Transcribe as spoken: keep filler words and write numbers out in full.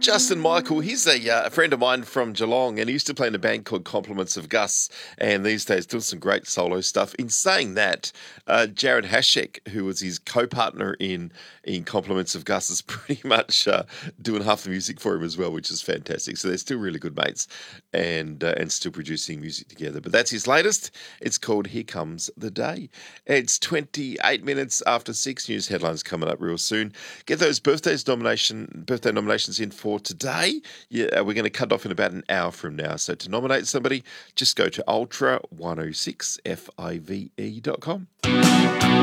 Justin Michael, he's a, uh, a friend of mine from Geelong, and he used to play in a band called Compliments of Gus, and these days doing some great solo stuff. In saying that, uh, Jared Hashek, who was his co-partner in, in Compliments of Gus, is pretty much uh, doing half the music for him as well, which is fantastic. So they're still really good mates and uh, and still producing music together. But that's his latest. It's called Here Comes the Day. It's twenty-eight minutes after six. News headlines coming up real soon. Get those birthdays nomination birthday nominations in for today. Yeah, we're going to cut off in about an hour from now. So to nominate somebody, just go to ultra one oh six five e dot com.